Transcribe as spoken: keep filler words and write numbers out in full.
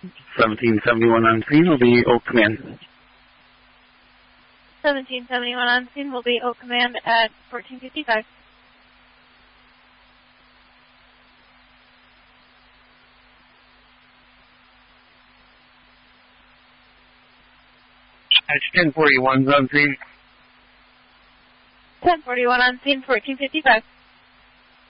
seventeen seventy-one on scene will be Oak Command. seventeen seventy-one on scene will be Oak Command at fourteen fifty-five. That's ten forty-one on scene. ten forty-one on scene, fourteen fifty-five.